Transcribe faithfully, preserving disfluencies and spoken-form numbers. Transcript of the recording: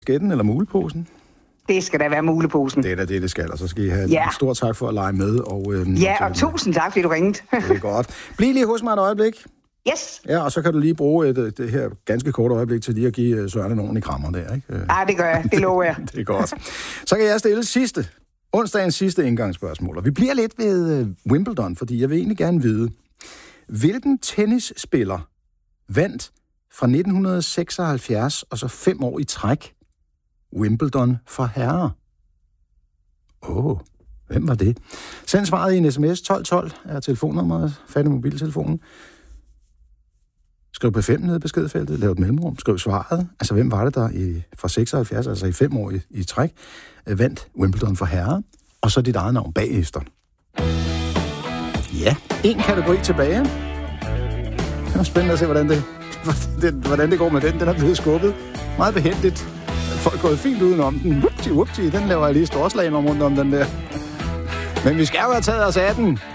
Skætten eller muleposen? Det skal da være muleposen. Det er da det, det skal, og så skal I have ja. en stor tak for at lege med. Og, øh, ja, og, og tusind tak, fordi du ringede. Det er godt. Bliv lige hos mig et øjeblik. Yes. Ja, og så kan du lige bruge et, det her ganske korte øjeblik til lige at give Søren en ordentlig krammer der, ikke? Ja, det gør jeg. Det lover jeg. Det er godt. Så kan jeg stille sidste, onsdagens sidste indgangsspørgsmål. Og vi bliver lidt ved Wimbledon, fordi jeg vil egentlig gerne vide, hvilken tennisspiller vandt fra nitten seksoghalvfjerds og så fem år i træk Wimbledon for herrer? Åh, oh, hvem var det? Send svaret i en sms. tolv tolv er telefonnummeret, fat i mobiltelefonen. Skriv på fem nede i beskedfeltet, lav et mellemrum, skriv svaret. Altså, hvem var det, der i, fra seksoghalvfjerds, altså i fem år i, i træk, vandt Wimbledon for herrer? Og så dit eget navn bagefter. Ja, en kategori tilbage. Det er spændende at se, hvordan det, hvordan det går med den. Den er blevet skubbet meget behændigt. Folk er gået fint udenom den. Whoopty, whoopty, den laver jeg lige storslagen om rundt om den der. Men vi skal jo have taget os af den.